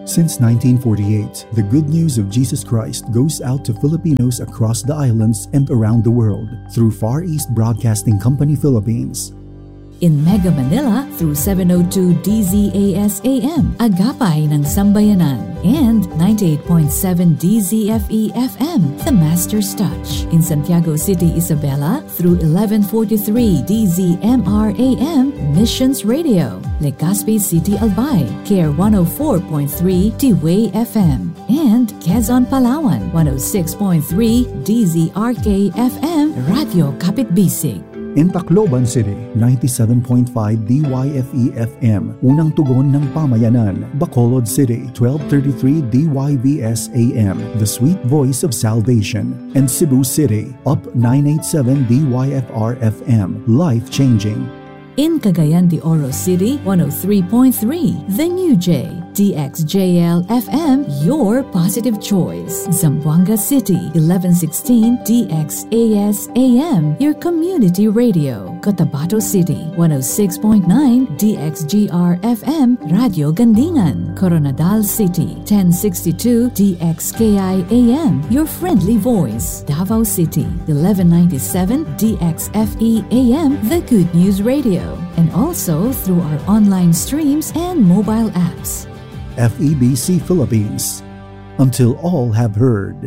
Since 1948, the good news of Jesus Christ goes out to Filipinos across the islands and around the world through Far East Broadcasting Company Philippines. In Mega Manila through 702 DZAS AM, Agapay ng Sambayanan, and 98.7 DZFE FM, The Master's Touch. In Santiago City, Isabela through 1143 DZMR AM, Missions Radio. Legazpi City, Albay, Care 104.3 T-Way FM. And Quezon, Palawan, 106.3 DZRK FM, Radio Kapitbisig. In Tacloban City, 97.5 DYFE FM, Unang Tugon ng Pamayanan. Bacolod City, 1233 DYVS AM, The Sweet Voice of Salvation. And Cebu City, Up 987 DYFR FM, Life Changing. In Cagayan de Oro City, 103.3 The New J, DXJL FM, your positive choice. Zamboanga City, 1116 DXAS AM, your community radio. Cotabato City, 106.9 DXGR FM, Radio Gandingan. Coronadal City, 1062 DXKI AM, your friendly voice. Davao City, 1197 DXFE AM, the Good News Radio. And also through our online streams and mobile apps. FEBC Philippines. Until all have heard.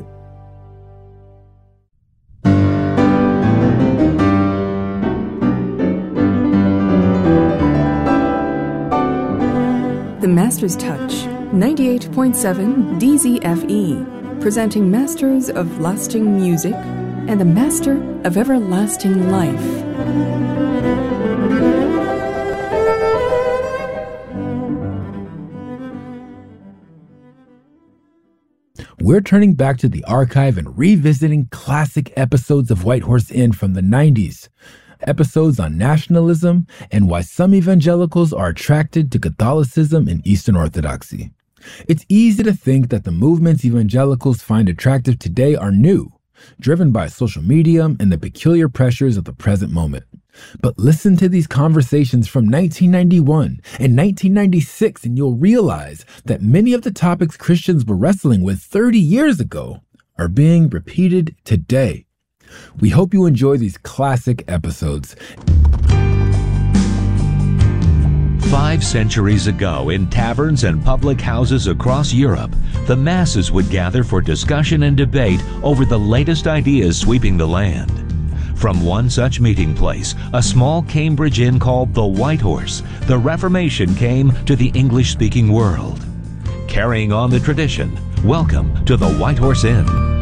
The Master's Touch, 98.7 DZFE, presenting Masters of Lasting Music and the Master of Everlasting Life. We're turning back to the archive and revisiting classic episodes of White Horse Inn from the 90s. Episodes on nationalism and why some evangelicals are attracted to Catholicism and Eastern Orthodoxy. It's easy to think that the movements evangelicals find attractive today are new, driven by social media and the peculiar pressures of the present moment. But listen to these conversations from 1991 and 1996 and you'll realize that many of the topics Christians were wrestling with 30 years ago are being repeated today. We hope you enjoy these classic episodes. 5 centuries ago, in taverns and public houses across Europe, the masses would gather for discussion and debate over the latest ideas sweeping the land. From one such meeting place, a small Cambridge inn called the White Horse, the Reformation came to the English-speaking world. Carrying on the tradition, welcome to the White Horse Inn.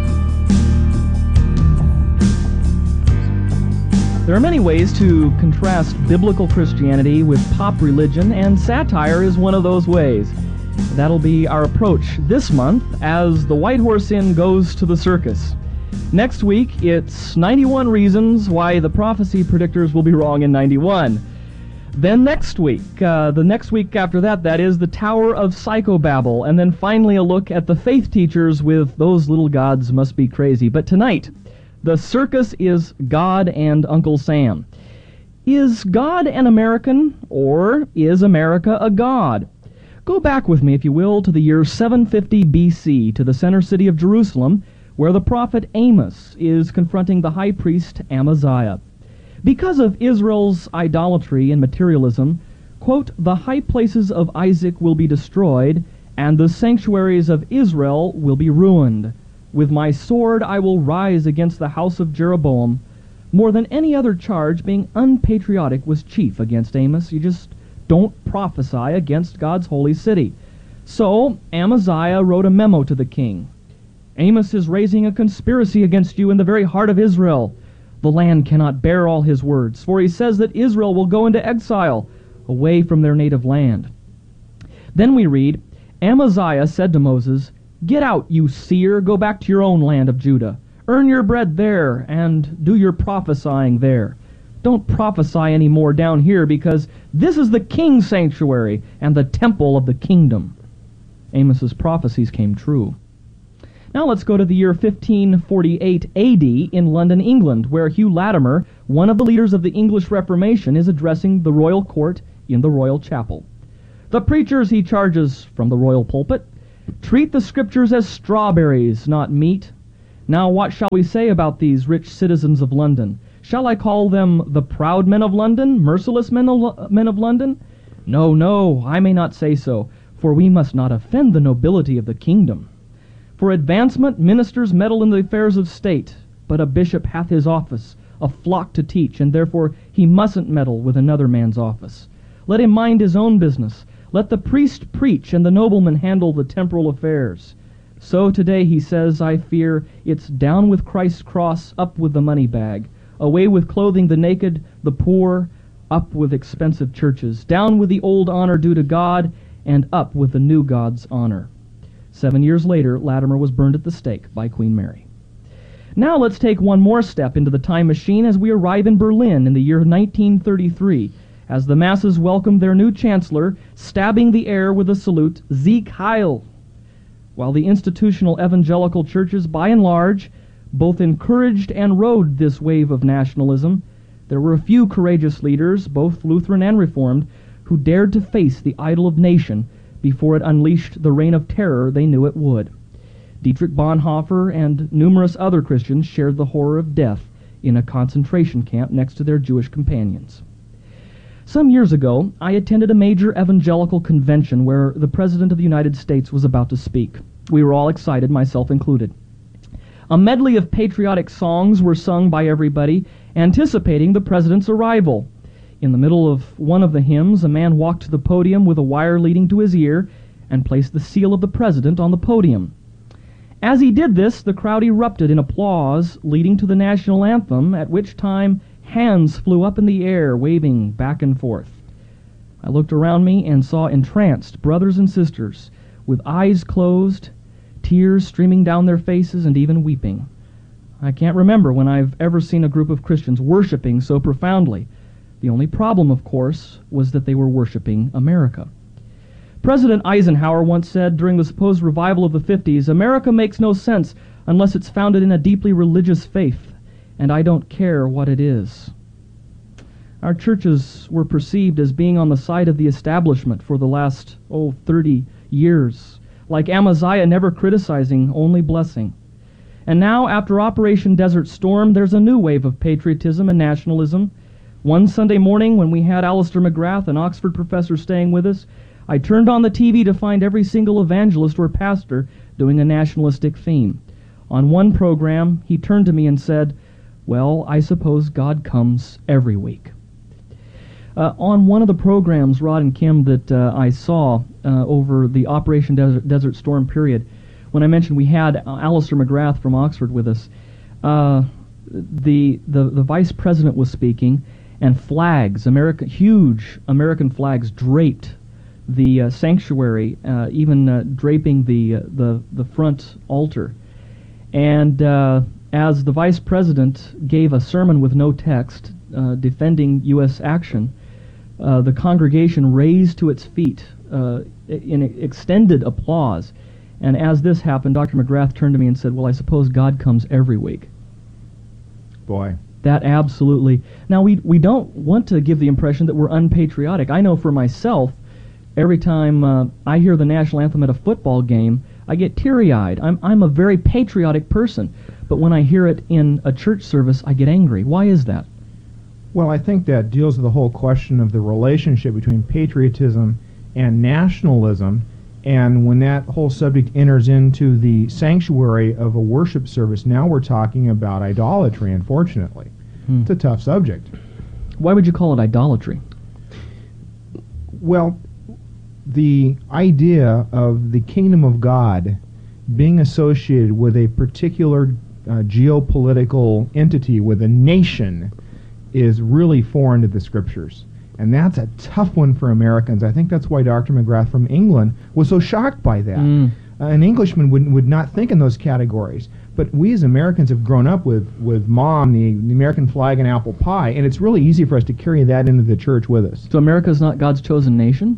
There are many ways to contrast biblical Christianity with pop religion, and satire is one of those ways. That'll be our approach this month as the White Horse Inn goes to the circus. Next week, it's 91 reasons why the prophecy predictors will be wrong in 91. Then next week, the next week after that, that is the Tower of Psychobabble. And then finally a look at the faith teachers with Those Little Gods Must Be Crazy. But tonight, the circus is God and Uncle Sam. Is God an American, or is America a god? Go back with me, if you will, to the year 750 BC, to the center city of Jerusalem, where the prophet Amos is confronting the high priest Amaziah. Because of Israel's idolatry and materialism, quote, the high places of Isaac will be destroyed, and the sanctuaries of Israel will be ruined. With my sword I will rise against the house of Jeroboam. More than any other charge, being unpatriotic was chief against Amos. You just don't prophesy against God's holy city. So Amaziah wrote a memo to the king. Amos is raising a conspiracy against you in the very heart of Israel. The land cannot bear all his words, for he says that Israel will go into exile, away from their native land. Then we read, Amaziah said to Moses, get out, you seer, go back to your own land of Judah. Earn your bread there, and do your prophesying there. Don't prophesy any more down here, because this is the king's sanctuary and the temple of the kingdom. Amos's prophecies came true. Now let's go to the year 1548 AD in London, England, where Hugh Latimer, one of the leaders of the English Reformation, is addressing the royal court in the royal chapel. The preachers he charges from the royal pulpit, Treat the Scriptures as strawberries, not meat. Now what shall we say about these rich citizens of London? Shall I call them the proud men of London, merciless men of London? No, no, I may not say so, for we must not offend the nobility of the kingdom. For advancement, ministers meddle in the affairs of state, but a bishop hath his office, a flock to teach, and therefore he mustn't meddle with another man's office. Let him mind his own business. Let the priest preach, and the nobleman handle the temporal affairs. So today, he says, I fear, it's down with Christ's cross, up with the money bag, away with clothing the naked, the poor, up with expensive churches, down with the old honor due to God, and up with the new God's honor. 7 years later, Latimer was burned at the stake by Queen Mary. Now let's take one more step into the time machine as we arrive in Berlin in the year 1933, as the masses welcome their new chancellor, stabbing the air with a salute, Sieg Heil! While the institutional evangelical churches, by and large, both encouraged and rode this wave of nationalism, there were a few courageous leaders, both Lutheran and Reformed, who dared to face the idol of nation before it unleashed the reign of terror they knew it would. Dietrich Bonhoeffer and numerous other Christians shared the horror of death in a concentration camp next to their Jewish companions. Some years ago, I attended a major evangelical convention where the President of the United States was about to speak. We were all excited, myself included. A medley of patriotic songs were sung by everybody, anticipating the President's arrival. In the middle of one of the hymns, a man walked to the podium with a wire leading to his ear and placed the seal of the President on the podium. As he did this, the crowd erupted in applause, leading to the national anthem, at which time hands flew up in the air, waving back and forth. I looked around me and saw entranced brothers and sisters with eyes closed, tears streaming down their faces, and even weeping. I can't remember when I've ever seen a group of Christians worshiping so profoundly. The only problem, of course, was that they were worshiping America. President Eisenhower once said during the supposed revival of the 50s, America makes no sense unless it's founded in a deeply religious faith, and I don't care what it is. Our churches were perceived as being on the side of the establishment for the last, 30 years, like Amaziah, never criticizing, only blessing. And now, after Operation Desert Storm, there's a new wave of patriotism and nationalism. One Sunday morning, when we had Alistair McGrath, an Oxford professor, staying with us, I turned on the TV to find every single evangelist or pastor doing a nationalistic theme. On one program, he turned to me and said, "Well, I suppose God comes every week." On one of the programs, Rod and Kim, that I saw over the Operation Desert Storm period, when I mentioned we had Alistair McGrath from Oxford with us, the vice president was speaking, and flags, huge American flags, draped the sanctuary, even draping the front altar. And as the vice president gave a sermon with no text, defending U.S. action, the congregation raised to its feet in extended applause. And as this happened, Dr. McGrath turned to me and said, "Well, I suppose God comes every week." Boy. That absolutely. Now, we don't want to give the impression that we're unpatriotic. I know for myself, every time I hear the national anthem at a football game, I get teary-eyed. I'm a very patriotic person. But when I hear it in a church service, I get angry. Why is that? Well, I think that deals with the whole question of the relationship between patriotism and nationalism. And when that whole subject enters into the sanctuary of a worship service, now we're talking about idolatry, unfortunately. It's a tough subject. Why would you call it idolatry? Well, the idea of the kingdom of God being associated with a particular geopolitical entity, with a nation, is really foreign to the Scriptures. And that's a tough one for Americans. I think that's why Dr. McGrath from England was so shocked by that. An Englishman would not think in those categories. But we as Americans have grown up with Mom, the American flag, and apple pie, and it's really easy for us to carry that into the church with us. So America's not God's chosen nation?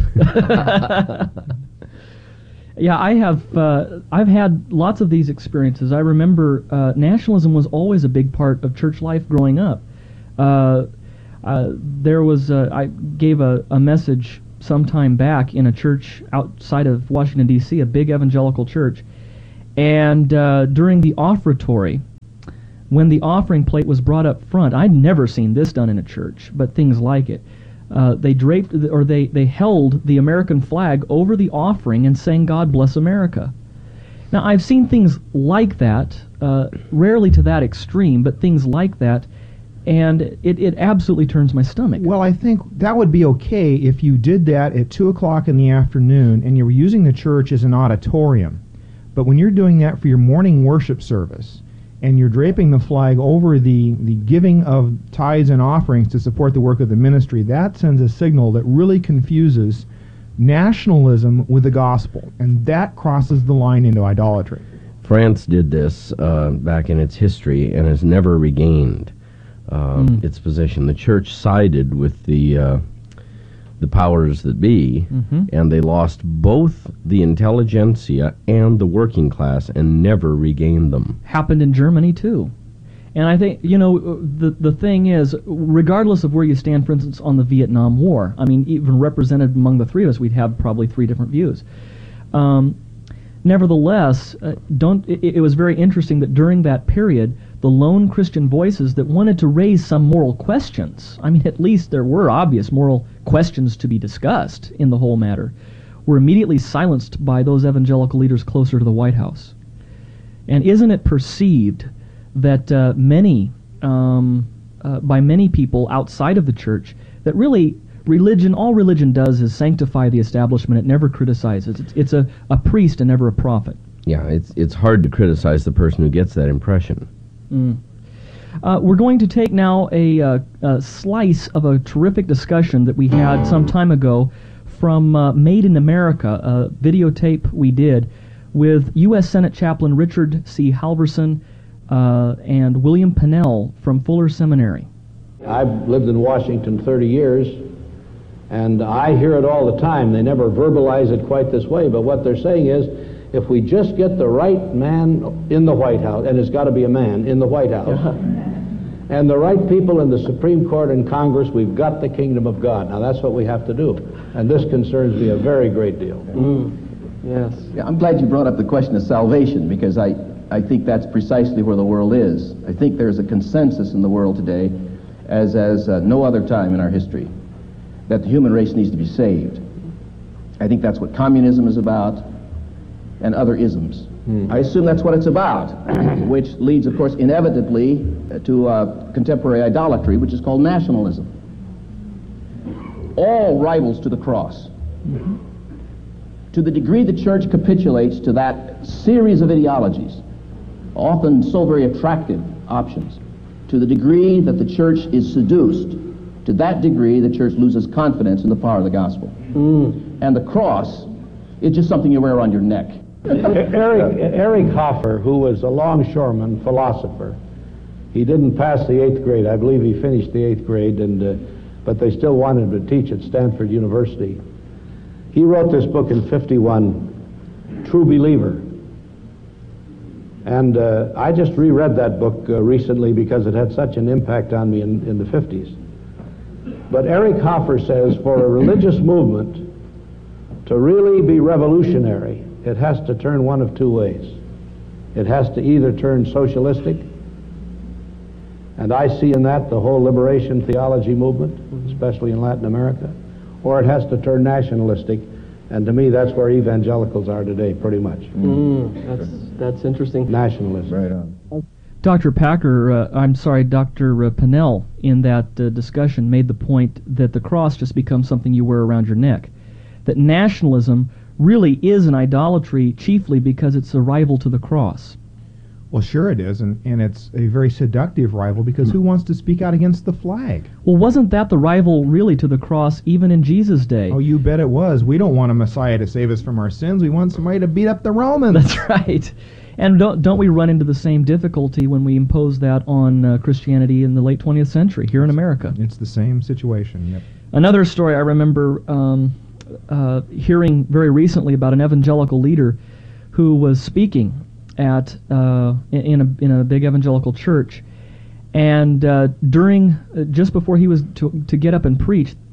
Yeah, I've had lots of these experiences. I remember nationalism was always a big part of church life growing up. I gave a message some time back in a church outside of Washington, D.C., a big evangelical church. And during the offertory, when the offering plate was brought up front, I'd never seen this done in a church, but things like it. They draped, or they held the American flag over the offering and sang "God Bless America." Now, I've seen things like that, rarely to that extreme, but things like that, and it absolutely turns my stomach. Well, I think that would be okay if you did that at 2 o'clock in the afternoon and you were using the church as an auditorium. But when you're doing that for your morning worship service, and you're draping the flag over the giving of tithes and offerings to support the work of the ministry, that sends a signal that really confuses nationalism with the gospel, and that crosses the line into idolatry. France did this back in its history and has never regained its position. The church sided with the powers that be, and they lost both the intelligentsia and the working class and never regained them. Happened in Germany too. And I think, the thing is, regardless of where you stand, for instance, on the Vietnam War, I mean, even represented among the three of us, we'd have probably three different views. Nevertheless, it was very interesting that during that period, the lone Christian voices that wanted to raise some moral questions, I mean, at least there were obvious moral questions to be discussed in the whole matter, were immediately silenced by those evangelical leaders closer to the White House. And isn't it perceived that by many people outside of the church, that really all religion does is sanctify the establishment. It never criticizes. It's a priest and never a prophet. Yeah, it's hard to criticize the person who gets that impression. We're going to take now a slice of a terrific discussion that we had some time ago from Made in America, a videotape we did with U.S. Senate Chaplain Richard C. Halverson and William Pennell from Fuller Seminary. I've lived in Washington 30 years, and I hear it all the time. They never verbalize it quite this way, but what they're saying is, if we just get the right man in the White House, and it's got to be a man in the White House, and the right people in the Supreme Court and Congress, we've got the kingdom of God. Now that's what we have to do, and this concerns me a very great deal. Yes. Yeah, I'm glad you brought up the question of salvation, because I think that's precisely where the world is. I think there's a consensus in the world today, as no other time in our history, that the human race needs to be saved. I think that's what communism is about, and other isms. I assume that's what it's about, which leads, of course, inevitably to contemporary idolatry, which is called nationalism. All rivals to the cross. To the degree the church capitulates to that series of ideologies, often so very attractive options, to the degree that the church is seduced, to that degree the church loses confidence in the power of the gospel. And the cross is just something you wear on your neck. Eric Hoffer, who was a longshoreman, philosopher, he didn't pass the 8th grade. I believe he finished the 8th grade, but they still wanted him to teach at Stanford University. He wrote this book in '51, True Believer. And I just reread that book recently because it had such an impact on me in the 50s. But Eric Hoffer says, for a religious movement to really be revolutionary, it has to turn one of two ways. It has to either turn socialistic, and I see in that the whole liberation theology movement, especially in Latin America, or it has to turn nationalistic, and to me that's where evangelicals are today, pretty much. That's interesting. Nationalism. Right on. Dr. Pennell, in that discussion, made the point that the cross just becomes something you wear around your neck. That nationalism really is an idolatry chiefly because it's a rival to the cross. Well, sure it is, and it's a very seductive rival, because who wants to speak out against the flag? Well, wasn't that the rival really to the cross even in Jesus' day? Oh, you bet it was. We don't want a Messiah to save us from our sins. We want somebody to beat up the Romans. That's right. And don't we run into the same difficulty when we impose that on Christianity in the late 20th century here in America? It's the same situation, yep. Another story I remember hearing very recently about an evangelical leader who was speaking at in a big evangelical church, and just before he was to get up and preach,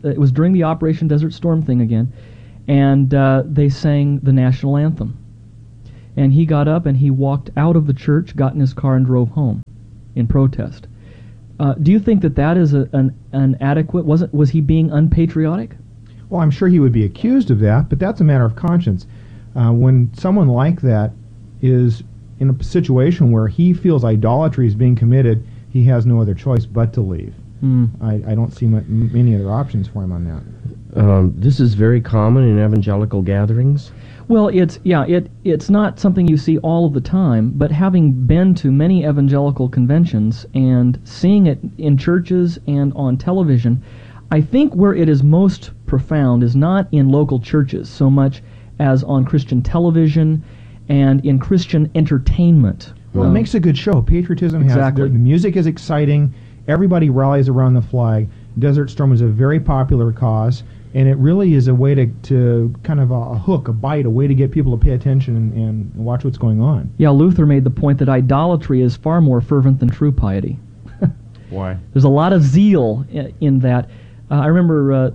it was during the Operation Desert Storm thing again, and they sang the national anthem. And he got up and he walked out of the church, got in his car, and drove home in protest. Do you think that is an adequate? Was he being unpatriotic? Well, I'm sure he would be accused of that, but that's a matter of conscience. When someone like that is in a situation where he feels idolatry is being committed, he has no other choice but to leave. I don't see many other options for him on that. This is very common in evangelical gatherings. Well, it's not something you see all of the time, but having been to many evangelical conventions and seeing it in churches and on television, I think where it is most profound is not in local churches so much as on Christian television and in Christian entertainment. Well, it makes a good show. Patriotism exactly. The music is exciting. Everybody rallies around the flag. Desert Storm is a very popular cause, and it really is a way to kind of a hook, a bite, a way to get people to pay attention and watch what's going on. Yeah, Luther made the point that idolatry is far more fervent than true piety. Why? There's a lot of zeal in that. I remember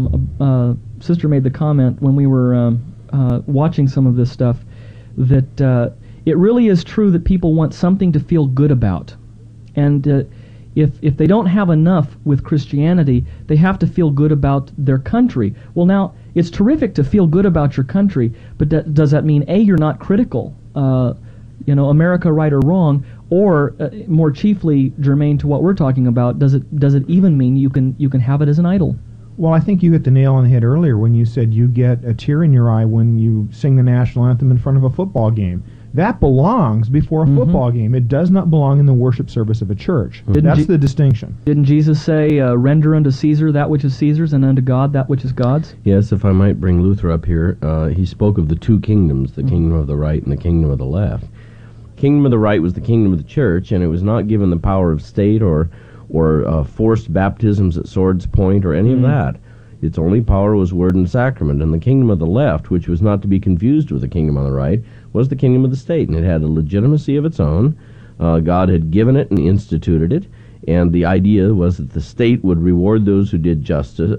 a sister made the comment when we were watching some of this stuff that it really is true that people want something to feel good about. And if they don't have enough with Christianity, they have to feel good about their country. Well, now, it's terrific to feel good about your country, but does that mean, A, you're not critical, America right or wrong, or more chiefly germane to what we're talking about, does it even mean you can have it as an idol? Well, I think you hit the nail on the head earlier when you said you get a tear in your eye when you sing the national anthem in front of a football game. That belongs before a football game. It does not belong in the worship service of a church. That's the distinction. Didn't Jesus say, render unto Caesar that which is Caesar's, and unto God that which is God's? Yes, if I might bring Luther up here, he spoke of the two kingdoms, the kingdom of the right and the kingdom of the left. Kingdom of the right was the kingdom of the church, and it was not given the power of state or forced baptisms at sword's point or any of that. Its only power was word and sacrament, and the kingdom of the left, which was not to be confused with the kingdom on the right, was the kingdom of the state, and it had a legitimacy of its own. God had given it and instituted it, and the idea was that the state would reward those who did justice,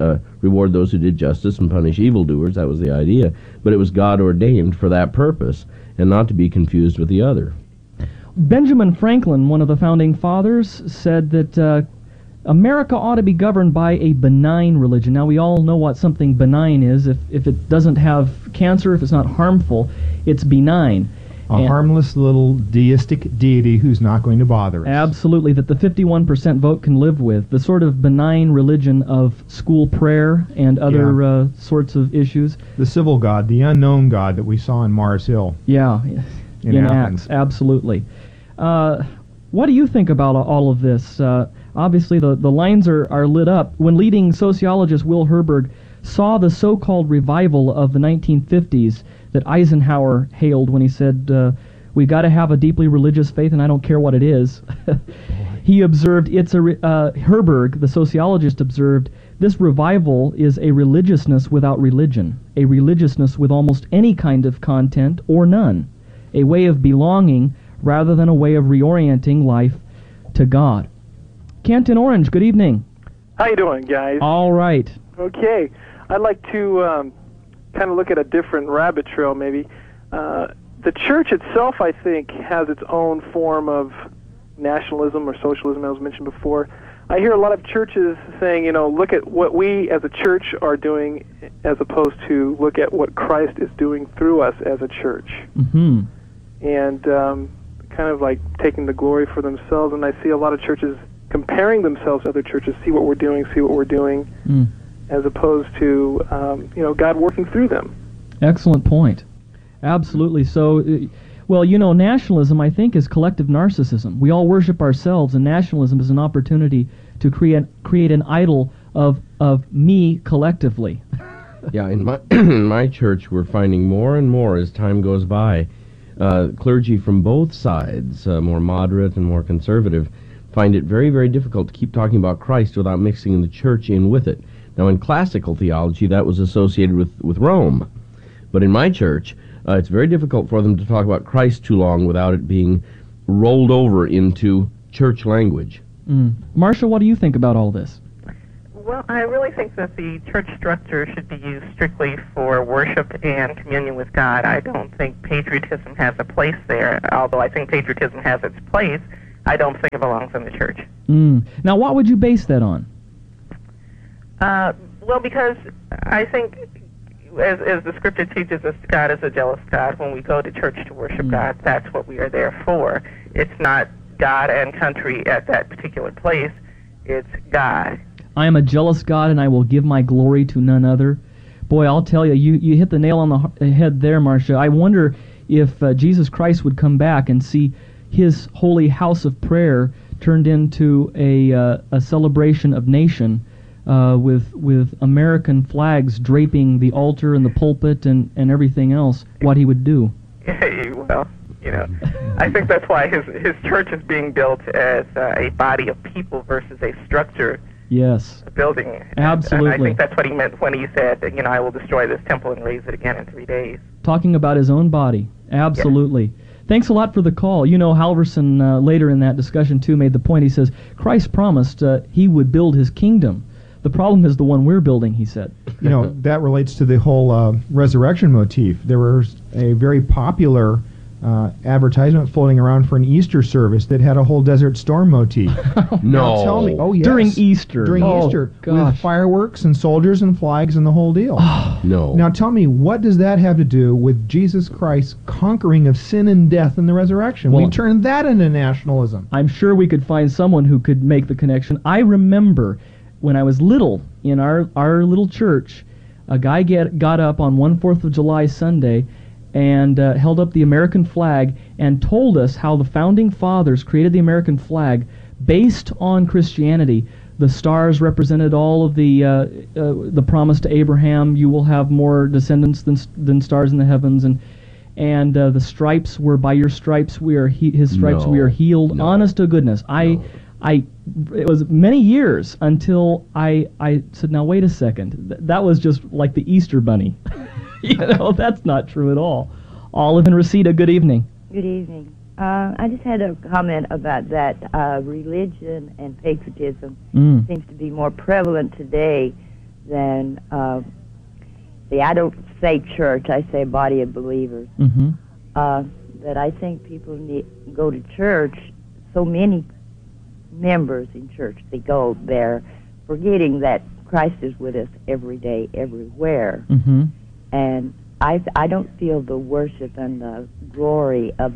and punish evildoers. That was the idea, but it was God ordained for that purpose, and not to be confused with the other. Benjamin Franklin, one of the founding fathers, said that America ought to be governed by a benign religion. Now, we all know what something benign is. If it doesn't have cancer, if it's not harmful, it's benign. A harmless little deistic deity who's not going to bother us. Absolutely, that the 51% vote can live with. The sort of benign religion of school prayer and other sorts of issues. The civil God, the unknown God that we saw in Mars Hill. Yeah, in Athens. Acts, absolutely. What do you think about all of this? Obviously, the lines are lit up. When leading sociologist Will Herberg saw the so-called revival of the 1950s that Eisenhower hailed when he said, we've got to have a deeply religious faith, and I don't care what it is. He observed, Herberg, the sociologist, observed, this revival is a religiousness without religion, a religiousness with almost any kind of content or none, a way of belonging rather than a way of reorienting life to God. Kent in Orange, good evening. How you doing, guys? All right. Okay. I'd like to kind of look at a different rabbit trail, maybe. The church itself, I think, has its own form of nationalism or socialism, as mentioned before. I hear a lot of churches saying, look at what we as a church are doing as opposed to look at what Christ is doing through us as a church. Mm-hmm. And kind of like taking the glory for themselves. And I see a lot of churches comparing themselves to other churches, see what we're doing, as opposed to, God working through them. Excellent point. Absolutely. So, nationalism, I think, is collective narcissism. We all worship ourselves, and nationalism is an opportunity to create an idol of me collectively. Yeah, in my church, we're finding more and more as time goes by, clergy from both sides, more moderate and more conservative, find it very, very difficult to keep talking about Christ without mixing the church in with it. Now, in classical theology, that was associated with Rome. But in my church, it's very difficult for them to talk about Christ too long without it being rolled over into church language. Marcia, what do you think about all this? Well, I really think that the church structure should be used strictly for worship and communion with God. I don't think patriotism has a place there, although I think patriotism has its place. I don't think it belongs in the church. Now, what would you base that on? Well, because I think, as the Scripture teaches us, God is a jealous God. When we go to church to worship God, that's what we are there for. It's not God and country at that particular place. It's God. I am a jealous God, and I will give my glory to none other. Boy, I'll tell you, you hit the nail on the head there, Marcia. I wonder if Jesus Christ would come back and see his holy house of prayer turned into a celebration of nation with American flags draping the altar and the pulpit and everything else, what he would do. Well, I think that's why his church is being built as a body of people versus a structure. Yes. A building. Absolutely. And I think that's what he meant when he said, I will destroy this temple and raise it again in 3 days. Talking about his own body. Absolutely. Yes. Thanks a lot for the call. Halverson, later in that discussion, too, made the point. He says, Christ promised he would build his kingdom. The problem is the one we're building, he said. That relates to the whole resurrection motif. There was a very popular advertisement floating around for an Easter service that had a whole Desert Storm motif. No. Now tell me. Oh, yes. During Easter. Easter. With fireworks and soldiers and flags and the whole deal. No. Now tell me, what does that have to do with Jesus Christ's conquering of sin and death in the resurrection? We turned that into nationalism. I'm sure we could find someone who could make the connection. I remember when I was little in our little church, a guy got up on 4th of July Sunday and held up the American flag and told us how the founding fathers created the American flag based on Christianity. The stars represented all of the promise to Abraham, you will have more descendants than stars in the heavens, and the stripes were, by your stripes his stripes we are healed. No. Honest to goodness, it was many years until I said, now wait a second, that was just like the Easter bunny. That's not true at all. Olive and Reseda, good evening. Good evening. I just had a comment about that. Religion and patriotism seems to be more prevalent today than I don't say church, I say body of believers. Mm-hmm. That I think people go to church, so many members in church, they go there forgetting that Christ is with us every day, everywhere. Mm-hmm. And I don't feel the worship and the glory of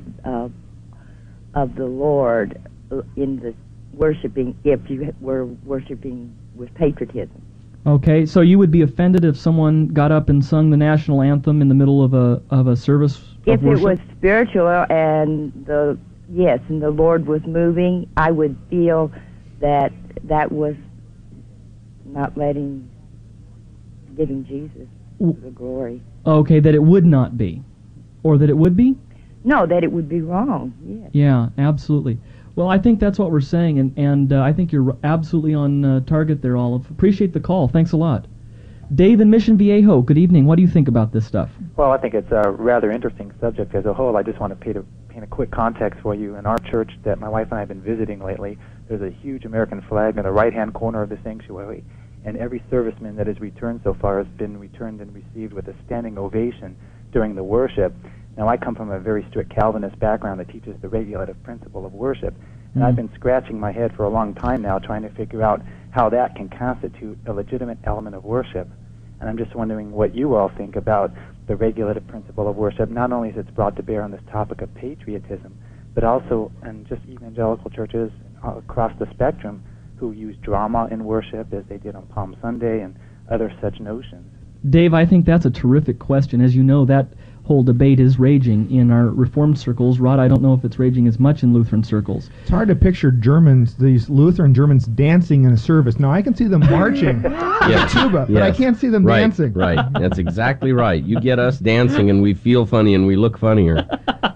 the Lord in the worshiping if you were worshiping with patriotism. Okay, so you would be offended if someone got up and sung the national anthem in the middle of a service of worship? If it was spiritual and the Lord was moving, I would feel that was not giving Jesus the glory. Okay, that it would not be. Or that it would be? No, that it would be wrong, yes. Yeah, absolutely. Well, I think that's what we're saying, and I think you're absolutely on target there, Olive. Appreciate the call. Thanks a lot. Dave in Mission Viejo, good evening. What do you think about this stuff? Well, I think it's a rather interesting subject as a whole. I just want to paint a quick context for you. In our church that my wife and I have been visiting lately, there's a huge American flag in the right-hand corner of the sanctuary, and every serviceman that has returned so far has been returned and received with a standing ovation during the worship. Now, I come from a very strict Calvinist background that teaches the regulative principle of worship, and I've been scratching my head for a long time now trying to figure out how that can constitute a legitimate element of worship. And I'm just wondering what you all think about the regulative principle of worship, not only as it's brought to bear on this topic of patriotism, but also in just evangelical churches across the spectrum who use drama in worship, as they did on Palm Sunday, and other such notions. Dave, I think that's a terrific question. As you know, that whole debate is raging in our Reformed circles. Rod, I don't know if it's raging as much in Lutheran circles. It's hard to picture Germans, these Lutheran Germans, dancing in a service. Now, I can see them marching with tuba, but I can't see them dancing. Right, that's exactly right. You get us dancing, and we feel funny, and we look funnier.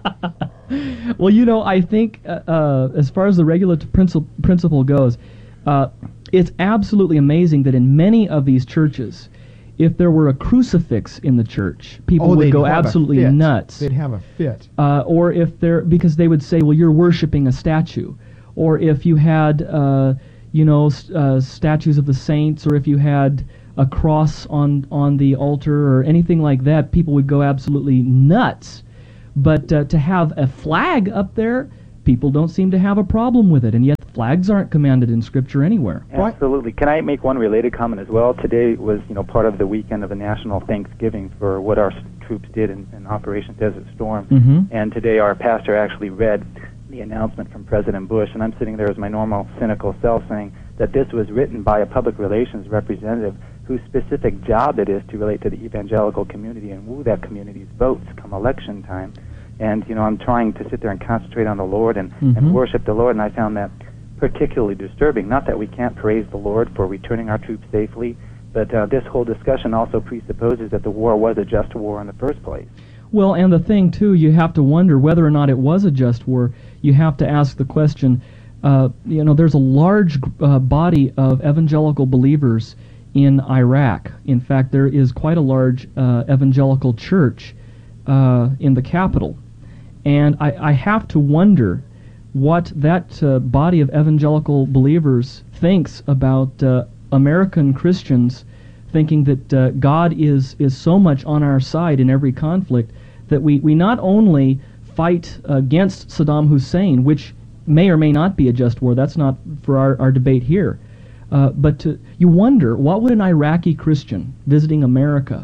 Well, I think as far as the regulative principle goes, it's absolutely amazing that in many of these churches, if there were a crucifix in the church, people would go absolutely nuts. They'd have a fit. Or if because they would say, well, you're worshiping a statue. Or if you had, statues of the saints, or if you had a cross on the altar or anything like that, people would go absolutely nuts. But to have a flag up there, people don't seem to have a problem with it, and yet flags aren't commanded in Scripture anywhere. Absolutely. Can I make one related comment as well? Today was, part of the weekend of the National Thanksgiving for what our troops did in Operation Desert Storm. Mm-hmm. And today our pastor actually read the announcement from President Bush, and I'm sitting there as my normal cynical self saying that this was written by a public relations representative whose specific job it is to relate to the evangelical community and woo that community's votes come election time. And, I'm trying to sit there and concentrate on the Lord and worship the Lord, and I found that particularly disturbing. Not that we can't praise the Lord for returning our troops safely, but this whole discussion also presupposes that the war was a just war in the first place. Well, and the thing, too, you have to wonder whether or not it was a just war. You have to ask the question, there's a large body of evangelical believers in Iraq. In fact, there is quite a large evangelical church in the capital. And I have to wonder what that body of evangelical believers thinks about American Christians thinking that God is so much on our side in every conflict that we not only fight against Saddam Hussein, which may or may not be a just war, that's not for our debate here, but you wonder, what would an Iraqi Christian visiting America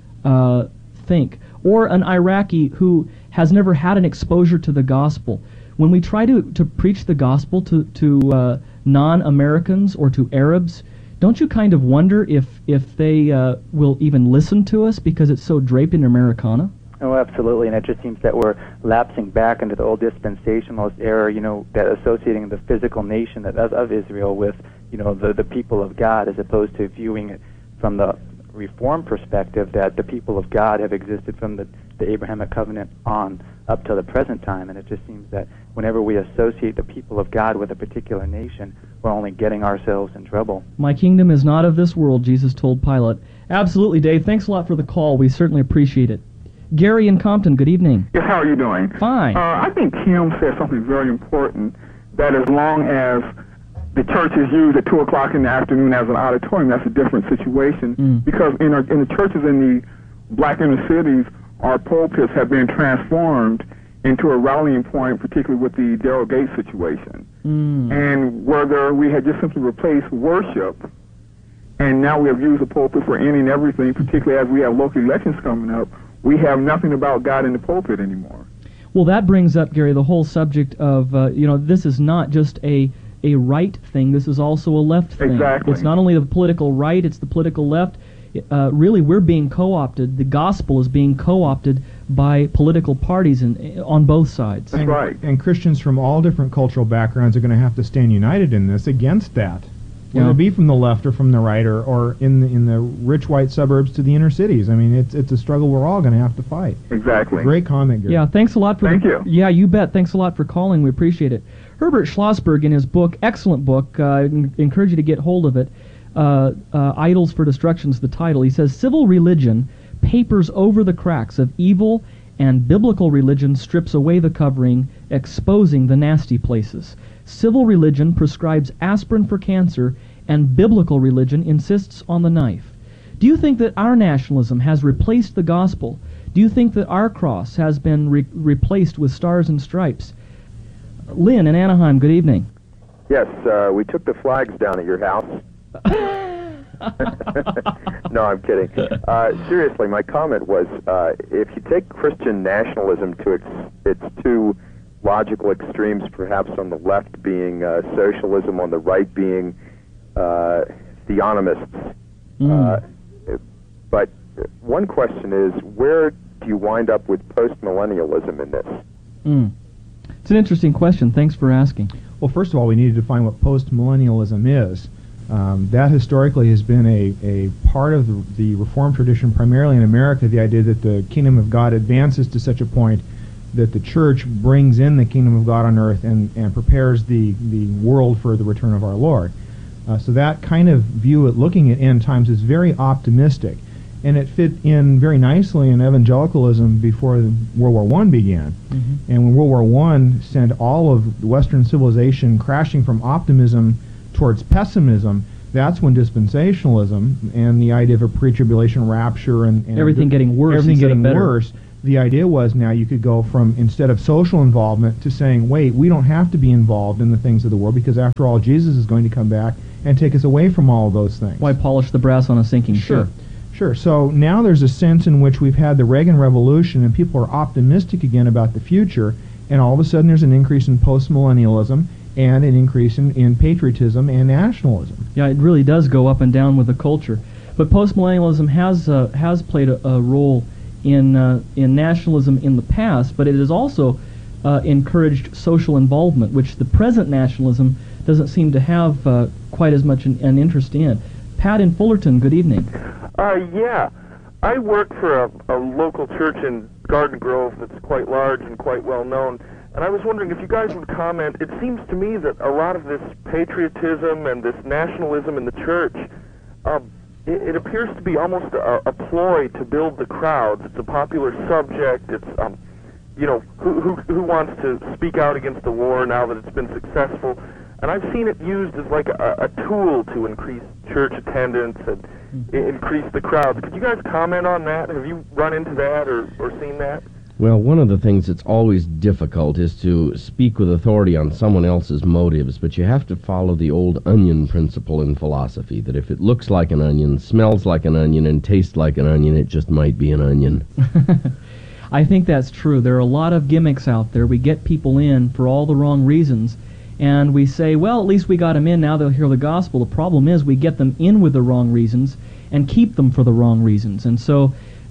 think? Or an Iraqi who has never had an exposure to the gospel. When we try to preach the gospel to non-Americans or to Arabs, don't you kind of wonder if they will even listen to us because it's so draped in Americana? Oh, absolutely, and it just seems that we're lapsing back into the old dispensationalist era, that associating the physical nation of Israel with, the people of God, as opposed to viewing it from the Reform perspective that the people of God have existed from the Abrahamic covenant on up to the present time, and it just seems that whenever we associate the people of God with a particular nation, we're only getting ourselves in trouble. My kingdom is not of this world, Jesus told Pilate. Absolutely, Dave. Thanks a lot for the call. We certainly appreciate it. Gary in Compton, good evening. Yes, how are you doing? Fine. I think Kim said something very important, that as long as the church is used at 2 o'clock in the afternoon as an auditorium, that's a different situation, because in the churches in the black inner cities, our pulpits have been transformed into a rallying point, particularly with the Daryl Gates situation. And whether we had just simply replaced worship, and now we have used the pulpit for any and everything, particularly as we have local elections coming up, we have nothing about God in the pulpit anymore. Well, that brings up, Gary, the whole subject of, this is not just a right thing, this is also a left thing. Exactly. It's not only the political right, it's the political left. Really, we're being co-opted. The gospel is being co-opted by political parties on both sides. That's right. And Christians from all different cultural backgrounds are going to have to stand united in this against that. Whether it be from the left or from the right, or in the rich white suburbs to the inner cities. I mean, it's a struggle we're all going to have to fight. Exactly. Great comment, Gary. Yeah, thanks a lot for Thank you. Yeah, you bet. Thanks a lot for calling. We appreciate it. Herbert Schlossberg, in his book, excellent book, I encourage you to get hold of it, Idols for Destruction is the title. He says, civil religion papers over the cracks of evil, and biblical religion strips away the covering, exposing the nasty places. Civil religion prescribes aspirin for cancer, and biblical religion insists on the knife. Do you think that our nationalism has replaced the gospel? Do you think that our cross has been replaced with stars and stripes? Lynn in Anaheim, good evening. Yes, we took the flags down at your house. No, I'm kidding. Seriously, my comment was, if you take Christian nationalism to its two logical extremes, perhaps on the left being socialism, on the right being theonomists. But one question is, where do you wind up with postmillennialism in this? It's an interesting question. Thanks for asking. Well, first of all, we need to define what postmillennialism is. That historically has been a part of the Reformed tradition, primarily in America, the idea that the kingdom of God advances to such a point that the church brings in the kingdom of God on earth and prepares the world for the return of our Lord. So that kind of view at looking at end times is very optimistic, and it fit in very nicely in evangelicalism before World War I began. And when World War I sent all of Western civilization crashing from optimism towards pessimism, that's when dispensationalism and the idea of a pre-tribulation rapture and everything getting worse, everything getting better. worse. The idea was now you could go from, instead of social involvement, to saying, wait, we don't have to be involved in the things of the world, because after all, Jesus is going to come back and take us away from all of those things. Why polish the brass on a sinking ship? Sure. So now there's a sense in which we've had the Reagan Revolution and people are optimistic again about the future, and all of a sudden there's an increase in postmillennialism and an increase in patriotism and nationalism. Yeah, it really does go up and down with the culture. But postmillennialism has played a role in nationalism in the past, but it has also encouraged social involvement, which the present nationalism doesn't seem to have quite as much an interest in. Pat in Fullerton, good evening. Yeah. I work for a local church in Garden Grove that's quite large and quite well known, and I was wondering if you guys would comment. It seems to me that a lot of this patriotism and this nationalism in the church, it appears to be almost a ploy to build the crowds. It's a popular subject. It's, who wants to speak out against the war now that it's been successful? And I've seen it used as like a tool to increase church attendance and increase the crowds. Could you guys comment on that? Have you run into that or seen that? Well, one of the things that's always difficult is to speak with authority on someone else's motives, but you have to follow the old onion principle in philosophy, that if it looks like an onion, smells like an onion, and tastes like an onion, it just might be an onion. I think that's true. There are a lot of gimmicks out there. We get people in for all the wrong reasons, and we say, well, at least we got them in, now they'll hear the gospel. The problem is we get them in with the wrong reasons and keep them for the wrong reasons. And so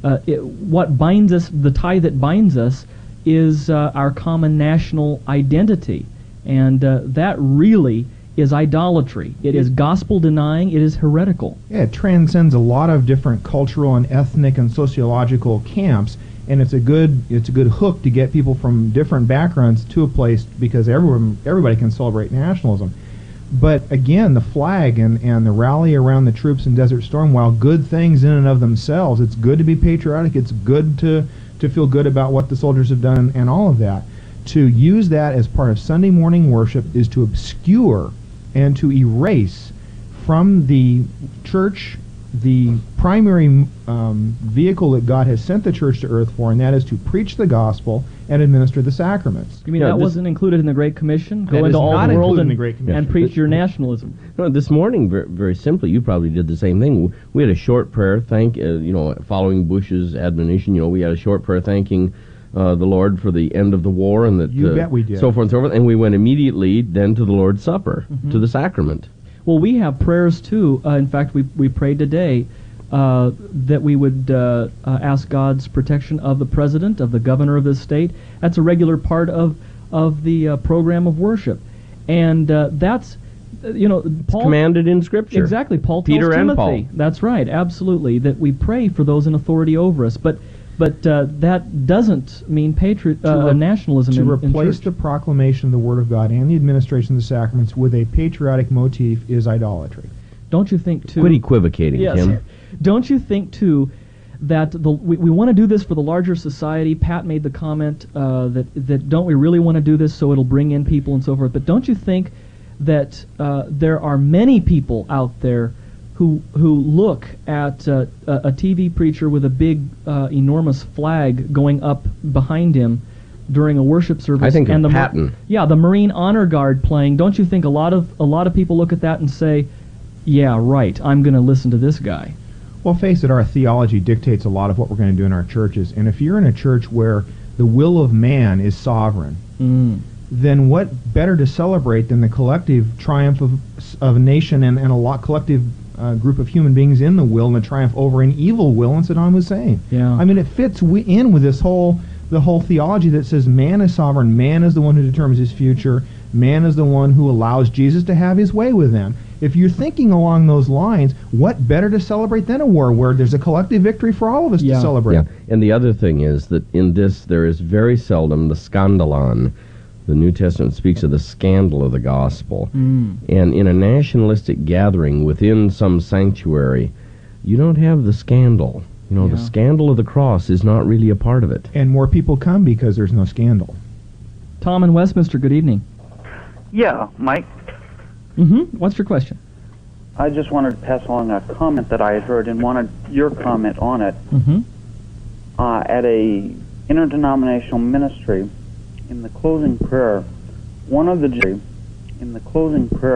what binds us, the tie that binds us, is our common national identity. And that really is idolatry. It is gospel-denying. It is heretical. Yeah, it transcends a lot of different cultural and ethnic and sociological camps, and it's a good hook to get people from different backgrounds to a place, because everybody can celebrate nationalism. But again, the flag and the rally around the troops in Desert Storm, while good things in and of themselves, it's good to be patriotic, it's good to feel good about what the soldiers have done and all of that. To use that as part of Sunday morning worship is to obscure and to erase from the church the primary vehicle that God has sent the church to earth for, and that is to preach the gospel and administer the sacraments. You mean that wasn't included in the Great Commission? Go into all the world and preach your nationalism. No, this morning, very simply, you probably did the same thing. We had a short prayer, following Bush's admonition. We had a short prayer thanking the Lord for the end of the war, and that you bet we did. So forth and so forth. And we went immediately then to the Lord's Supper, to the sacrament. Well, we have prayers too. In fact, we prayed today that we would ask God's protection of the president, of the governor of this state. That's a regular part of the program of worship, and that's Paul commanded in Scripture. Exactly, Paul tells Peter Timothy. And Paul. That's right, absolutely. That we pray for those in authority over us, but that doesn't mean nationalism. To replace in the proclamation of the Word of God and the administration of the sacraments with a patriotic motif is idolatry. Don't you think, too... Quit equivocating, yes. Tim. Don't you think, too, that we want to do this for the larger society? Pat made the comment that don't we really want to do this so it'll bring in people and so forth, but don't you think that there are many people out there who look at a TV preacher with a big, enormous flag going up behind him during a worship service? I think of Patton. The Marine Honor Guard playing. Don't you think a lot of people look at that and say, yeah, right, I'm going to listen to this guy? Well, face it, our theology dictates a lot of what we're going to do in our churches. And if you're in a church where the will of man is sovereign, then what better to celebrate than the collective triumph of a nation and a collective group of human beings in the will and the triumph over an evil will in Saddam Hussein. Yeah. I mean, it fits in with the whole theology that says man is sovereign, man is the one who determines his future, man is the one who allows Jesus to have his way with them. If you're thinking along those lines, what better to celebrate than a war where there's a collective victory for all of us to celebrate? Yeah, and the other thing is that in this there is very seldom the scandalon. The New Testament speaks of the scandal of the gospel. And in a nationalistic gathering within some sanctuary, you don't have the scandal. The scandal of the cross is not really a part of it. And more people come because there's no scandal. Tom in Westminster, good evening. Yeah, Mike. What's your question? I just wanted to pass along a comment that I had heard and wanted your comment on it. At a interdenominational ministry, in the closing prayer,